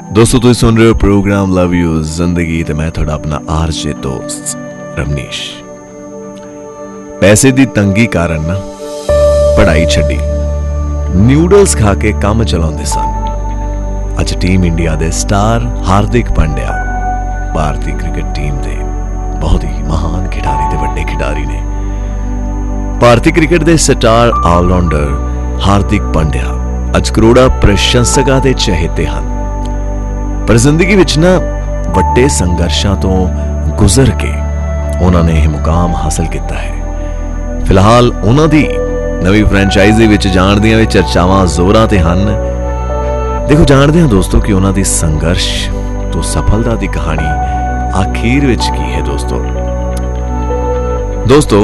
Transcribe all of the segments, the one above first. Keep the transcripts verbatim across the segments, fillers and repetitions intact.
दोस्तों तुम सुन रहे हो प्रोग्राम लव यू जिंदगी ते मैं थोड़ा अपना आरजे दोस्त रमनीश। पैसे दी तंगी कारण ना पढ़ाई छड्डी, न्यूडल्स खा के काम चलाउंदे सन। अज टीम इंडिया दे स्टार हार्दिक पांड्या भारतीय क्रिकेट टीम दे बहुत ही महान खिडारी ते वड्डे खिडारी ने। भारतीय क्रिकेट दे स्टार ऑलराउंडर हार्दिक पांड्या अज करोड़ा प्रशंसकां दे चहेते हन, पर जिंदगी विच ना वड्डे संघर्षां तो गुजर के उन्होंने यह मुकाम हासिल किया है। फिलहाल उन्होंने नवी फ्रेंचाइजी विच जाण दियां चर्चावां जोरां ते हन। देखो जानते हैं दोस्तों कि उन्होंने संघर्ष तो सफलता की कहानी आखिर विच की है। दोस्तों दोस्तों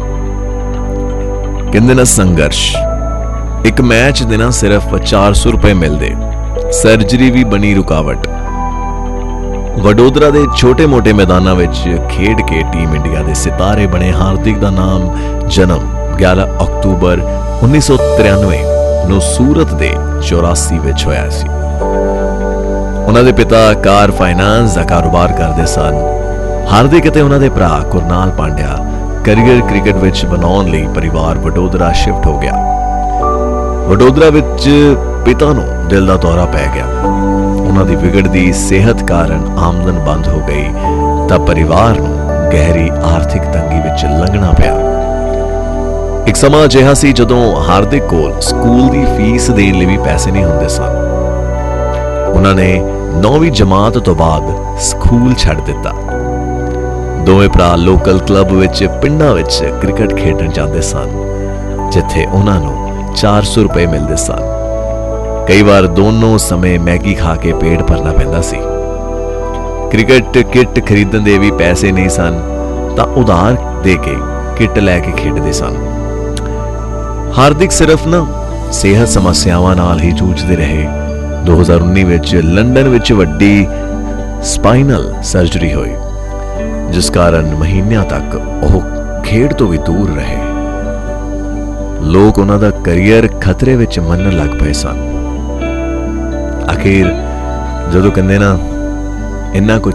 कहंदे ना संघर्ष, एक मैच देना सिर्फ चार सौ रुपए मिलते, सर्जरी भी बनी रुकावट। वडोदरा दे छोटे मोटे मैदानां विच खेड के टीम इंडिया दे सितारे बने हार्दिक दा नाम जन्म ग्यारह अक्तूबर उन्नीस सौ तिरानवे ਨੂੰ सूरत दे चौरासी विच होया सी। उन्हां दे पिता कार फाइनांस दा कारोबार करदे सन। हार्दिक ते उन्हां दे भरा कुरनाल पांड्या करियर क्रिकेट विच बनाउण लई परिवार वडोदरा शिफ्ट हो गया। वडोदरा विच पिता नूं दिल दा दौरा पै गया। उन्हां दी विगड़दी सेहत कारण आमदन बंद हो गई तां परिवार नूं गहरी आर्थिक तंगी विच लंघना पिया। एक समा अजिहा सी जदों हार्दिक कोल स्कूल दी फीस देण लई भी पैसे नहीं हुंदे सन। उन्होंने नौवीं जमात तो बाद स्कूल छड्ड दिता। दोवें भरा लोकल क्लब विच पिंडां विच क्रिकेट खेडण जांदे सन, जिथे उन्हां नूं चार सौ रुपए मिलते सन। कई बार दोनों समय मैगी खा के पेट भरना पैंदा सी। क्रिकेट किट खरीदण दे भी पैसे नहीं सन तां उधार दे के किट लैके खेडदे सन। हार्दिक सिर्फ ना सेहत समस्यावां नाल ही जूझदे रहे। दो हज़ार उन्नीस विच लंडन विच वड्डी स्पाइनल सर्जरी हुई, जिस कारण महीनों तक वह खेड तो भी दूर रहे। लोग उन्हां दा करियर खतरे विच मनन लग पए सन। आखिर जदों कहंदे ना इन्ना कुछ